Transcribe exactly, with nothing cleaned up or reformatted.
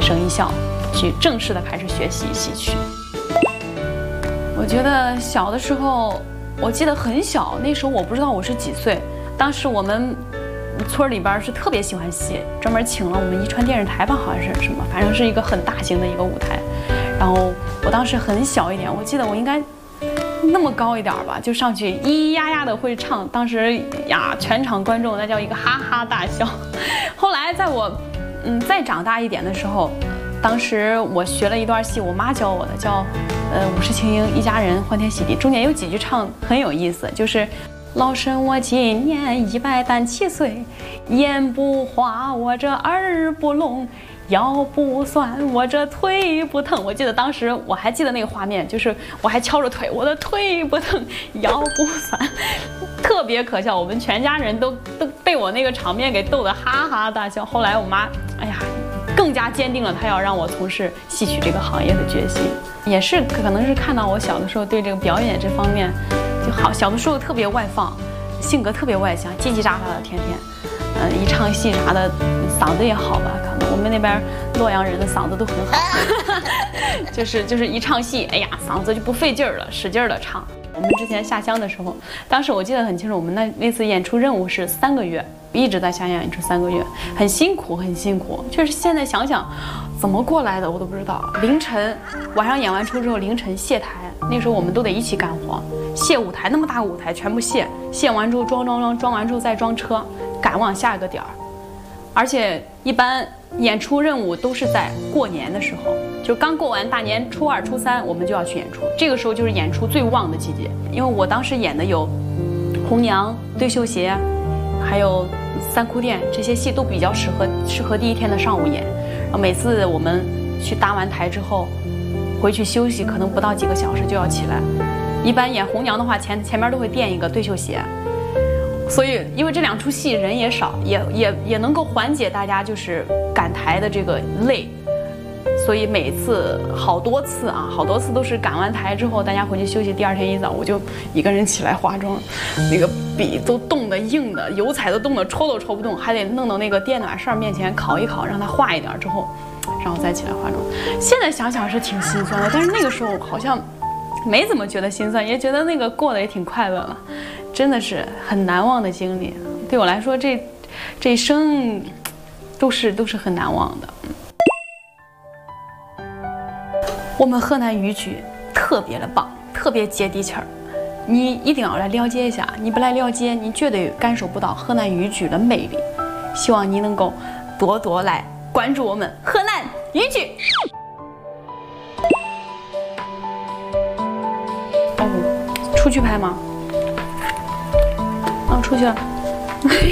声艺校去正式的开始学习戏曲。我觉得小的时候，我记得很小，那时候我不知道我是几岁。当时我们村里边是特别喜欢戏，专门请了我们宜川电视台吧，好像是什么，反正是一个很大型的一个舞台。然后我当时很小一点，我记得我应该那么高一点吧，就上去咿咿呀呀的会唱，当时呀，全场观众那叫一个哈哈大笑。后来在我嗯再长大一点的时候，当时我学了一段戏，我妈教我的，叫呃武氏青英一家人欢天喜地，中间有几句唱很有意思，就是老身我今年一百单七岁，眼不花我这耳不聋，腰不酸我这腿不疼。我记得当时我还记得那个画面，就是我还敲着腿，我的腿不疼，腰不酸，特别可笑。我们全家人都都被我那个场面给逗得哈哈大笑。后来我妈，哎呀，更加坚定了她要让我从事戏曲这个行业的决心，也是可能是看到我小的时候对这个表演这方面就好，小的时候特别外放，性格特别外向，叽叽喳喳的，天天，嗯、呃，一唱戏啥的，嗓子也好吧，可能我们那边洛阳人的嗓子都很好，就是就是一唱戏，哎呀，嗓子就不费劲儿了，使劲儿的唱。我们之前下乡的时候，当时我记得很清楚，我们那那次演出任务是三个月，一直在下乡演出三个月，很辛苦，很辛苦。就是现在想想，怎么过来的我都不知道。凌晨晚上演完出之后，凌晨卸台，那时候我们都得一起干活，卸舞台，那么大个舞台全部卸，卸完之后装装装，装完之后再装车，赶往下一个点儿。而且一般演出任务都是在过年的时候，就刚过完大年初二、初三，我们就要去演出。这个时候就是演出最旺的季节，因为我当时演的有红娘、对绣鞋，还有三哭店，这些戏都比较适合适合第一天的上午演。然后每次我们去搭完台之后，回去休息，可能不到几个小时就要起来。一般演红娘的话，前前面都会垫一个对绣鞋。所以，因为这两出戏人也少，也也也能够缓解大家就是赶台的这个累，所以每次好多次啊，好多次都是赶完台之后，大家回去休息，第二天一早我就一个人起来化妆，那个笔都冻得硬的，油彩都冻得戳都戳不动，还得弄到那个电暖扇面前烤一烤，让它化一点之后，然后再起来化妆。现在想想是挺心酸的，但是那个时候好像没怎么觉得心酸，也觉得那个过得也挺快乐了。真的是很难忘的经历，对我来说，这这一生都是都是很难忘的。我们河南豫剧特别的棒，特别接地气儿，你一定要来了解一下。你不来了解，你绝对感受不到河南豫剧的魅力。希望你能够多多来关注我们河南豫剧。哦，出去拍吗？出去了。